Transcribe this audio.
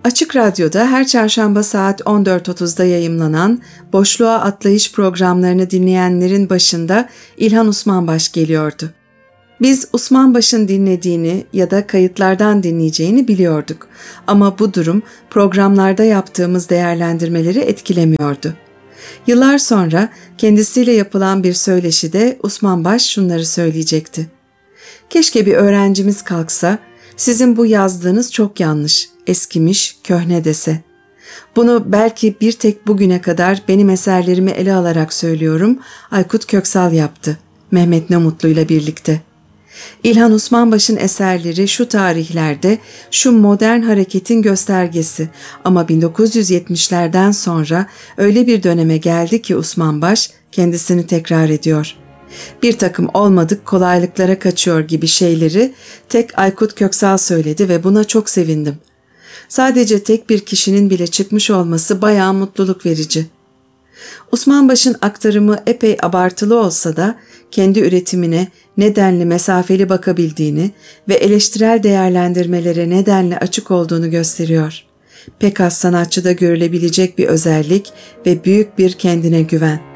Açık Radyo'da her çarşamba saat 14.30'da yayımlanan Boşluğa Atlayış programlarını dinleyenlerin başında İlhan Osmanbaş geliyordu. Biz Osmanbaş'ın dinlediğini ya da kayıtlardan dinleyeceğini biliyorduk ama bu durum programlarda yaptığımız değerlendirmeleri etkilemiyordu. Yıllar sonra kendisiyle yapılan bir söyleşide Osmanbaş şunları söyleyecekti. Keşke bir öğrencimiz kalksa, sizin bu yazdığınız çok yanlış, eskimiş, köhne dese. Bunu belki bir tek bugüne kadar benim eserlerimi ele alarak söylüyorum, Aykut Köksal yaptı, Mehmet Namutlu'yla birlikte. İlhan Osmanbaş'ın eserleri şu tarihlerde, şu modern hareketin göstergesi ama 1970'lerden sonra öyle bir döneme geldi ki Osmanbaş kendisini tekrar ediyor. Bir takım olmadık kolaylıklara kaçıyor gibi şeyleri tek Aykut Köksal söyledi ve buna çok sevindim. Sadece tek bir kişinin bile çıkmış olması bayağı mutluluk verici. Osmanbaş'ın aktarımı epey abartılı olsa da kendi üretimine nedenli mesafeli bakabildiğini ve eleştirel değerlendirmelere nedenli açık olduğunu gösteriyor. Pek az sanatçıda görülebilecek bir özellik ve büyük bir kendine güven.